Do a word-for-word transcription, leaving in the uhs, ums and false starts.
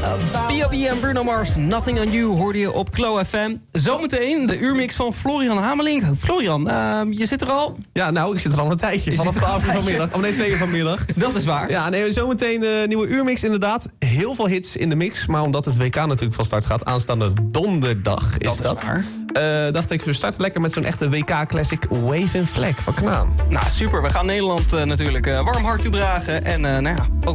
B O B en Bruno Mars, Nothing on You hoorde je op Klo F M. Zometeen de uurmix van Florian Hamelink. Florian, uh, je zit er al? Ja, nou, ik zit er al een tijdje. Je Vanaf zit er al twaalf uur een tijdje. vanmiddag. Of nee, twee uur vanmiddag. Dat is waar. Ja, nee, zometeen de uh, nieuwe uurmix inderdaad. Heel veel hits in de mix. Maar omdat het W K natuurlijk van start gaat, aanstaande donderdag is dat. dat. Is waar. Uh, dacht ik, we starten lekker met zo'n echte W K-classic Wave in Flag van Knaan. Nou, super. We gaan Nederland uh, natuurlijk uh, warm hart toedragen. En uh, nou ja, ook